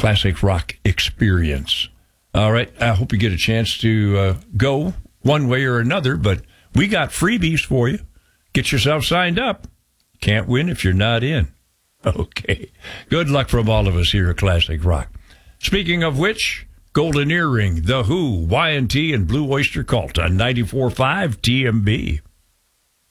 classic rock experience. All right, I hope you get a chance to go one way or another, but we got freebies for you. Get yourself signed up. Can't win if you're not in. Okay. Good luck from all of us here at Classic Rock. Speaking of which, Golden Earring, The Who, Y&T, and Blue Oyster Cult on 94.5 TMB.